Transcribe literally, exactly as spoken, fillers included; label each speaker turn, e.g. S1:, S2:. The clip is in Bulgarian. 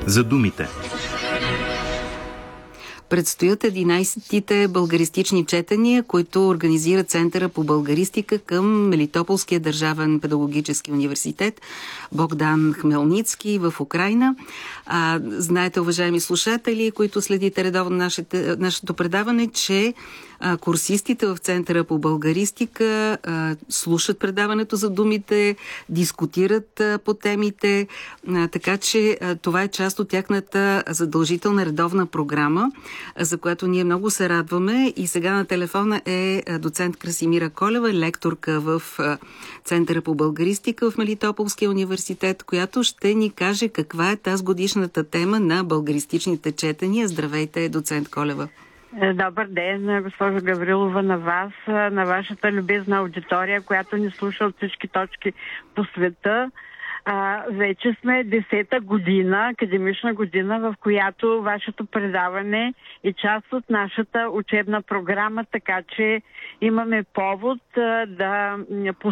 S1: за думите.
S2: Предстоят единайсетите българистични четения, които организира Центъра по българистика към Мелитополския държавен педагогически университет Богдан Хмелницки в Украйна. А, знаете, уважаеми слушатели, които следите редовно нашите, нашето предаване, че а, курсистите в Центъра по българистика а, слушат предаването за думите, дискутират а, по темите, а, така че а, това е част от тяхната задължителна редовна програма, за която ние много се радваме. И сега на телефона е доцент Красимира Колева, лекторка в Центъра по българистика в Мелитополския университет, която ще ни каже каква е тази годишната тема на българистичните четения. Здравейте, доцент Колева.
S3: Добър ден, госпожо Гаврилова, на вас, на вашата любезна аудитория, която ни слуша от всички точки по света. А, вече сме десета година, академична година, в която вашето предаване е част от нашата учебна програма, така че имаме повод а, да